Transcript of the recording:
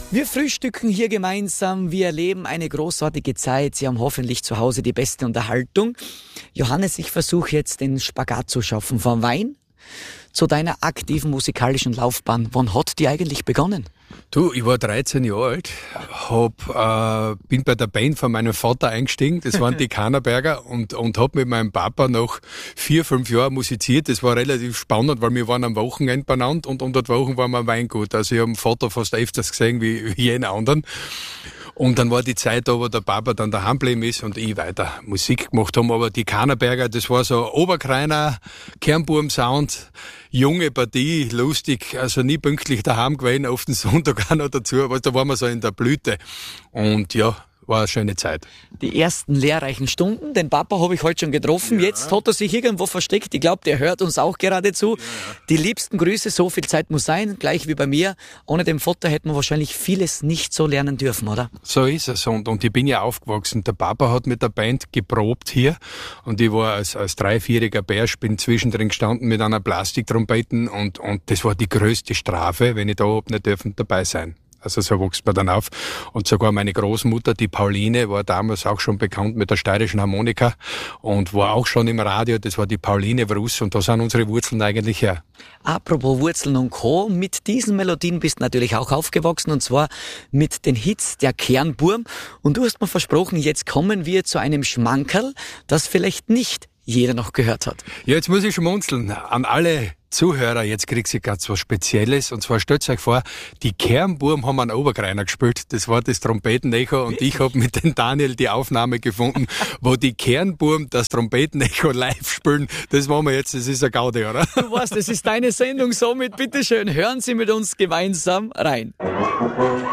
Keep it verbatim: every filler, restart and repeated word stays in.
Wir frühstücken hier gemeinsam, wir erleben eine großartige Zeit. Sie haben hoffentlich zu Hause die beste Unterhaltung. Johannes, ich versuche jetzt den Spagat zu schaffen. Vom Wein zu deiner aktiven musikalischen Laufbahn. Wann hat die eigentlich begonnen? Du, ich war dreizehn Jahre alt, hab, äh, bin bei der Band von meinem Vater eingestiegen, das waren die Kahnerberger, und, und hab mit meinem Papa noch vier, fünf Jahre musiziert. Das war relativ spannend, weil wir waren am Wochenende beieinander und unter der Woche waren wir am Weingut. Also ich hab den Vater fast öfters gesehen wie, wie jeden anderen. Und dann war die Zeit da, wo der Papa dann daheim geblieben ist und ich weiter Musik gemacht haben. Aber die Kahnerberger, das war so Oberkreiner, Kernburm-Sound, junge Partie, lustig, also nie pünktlich daheim gewesen, auf den Sonntag auch noch dazu, aber da waren wir so in der Blüte. Und ja, war eine schöne Zeit. Die ersten lehrreichen Stunden, den Papa habe ich heute schon getroffen, ja. Jetzt hat er sich irgendwo versteckt, ich glaube, der hört uns auch gerade zu. Ja, ja. Die liebsten Grüße, so viel Zeit muss sein, gleich wie bei mir. Ohne den Vater hätten wir wahrscheinlich vieles nicht so lernen dürfen, oder? So ist es, und, und ich bin ja aufgewachsen. Der Papa hat mit der Band geprobt hier und ich war als, als drei-, vierjähriger Bärsch, bin zwischendrin gestanden mit einer Plastiktrompeten und, und das war die größte Strafe, wenn ich da hab nicht dürfen dabei sein. Also so wächst man dann auf. Und sogar meine Großmutter, die Pauline, war damals auch schon bekannt mit der steirischen Harmonika und war auch schon im Radio. Das war die Pauline Bruss und da sind unsere Wurzeln eigentlich her. Apropos Wurzeln und Co., mit diesen Melodien bist du natürlich auch aufgewachsen, und zwar mit den Hits der Kernburm. Und du hast mir versprochen, jetzt kommen wir zu einem Schmankerl, das vielleicht nicht jeder noch gehört hat. Ja, jetzt muss ich schmunzeln. An alle Zuhörer, jetzt kriegst du ganz was Spezielles. Und zwar stellt euch vor, die Kernburm haben einen Oberkreiner gespielt. Das war das Trompetenecho. Und ich habe mit dem Daniel die Aufnahme gefunden, wo die Kernburm das Trompetenecho live spielen. Das machen wir jetzt, das ist eine Gaudi, oder? Du weißt, das ist deine Sendung, somit bitteschön, hören Sie mit uns gemeinsam rein.